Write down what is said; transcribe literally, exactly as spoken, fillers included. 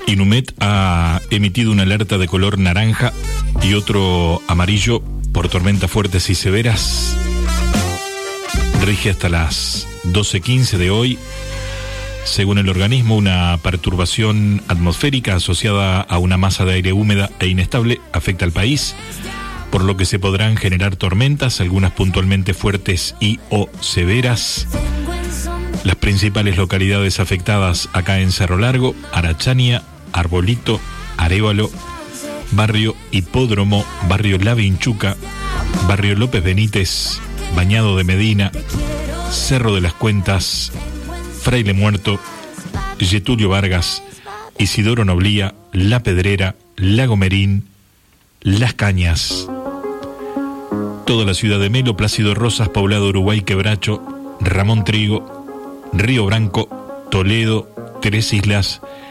Inumet ha emitido una alerta de color naranja y otro amarillo por tormentas fuertes y severas. Rige hasta las doce quince de hoy. Según el organismo, una perturbación atmosférica asociada a una masa de aire húmeda e inestable afecta al país, por lo que se podrán generar tormentas, algunas puntualmente fuertes y o severas. Las principales localidades afectadas acá en Cerro Largo: Arachania, Arbolito, Arévalo, Barrio Hipódromo, Barrio La Vinchuca, Barrio López Benítez, Bañado de Medina, Cerro de las Cuentas, Fraile Muerto, Getulio Vargas, Isidoro Noblía, La Pedrera, Lago Merín, Las Cañas. Toda la ciudad de Melo, Plácido Rosas, Poblado Uruguay, Quebracho, Ramón Trigo, Río Branco, Toledo, Tres Islas